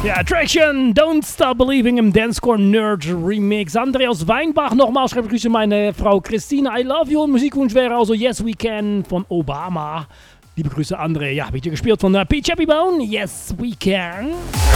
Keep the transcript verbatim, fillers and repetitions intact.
Ja, Attraction, Don't Stop Believing im Dancecore Nerd Remix. André aus Weinbach nochmal schreibt Grüße meine Frau Christine, I love you. Und Musikwunsch wäre also Yes We Can von Obama. Liebe Grüße André. Ja, habe ich dir gespielt von uh, Peach Happy Bone. Yes We Can.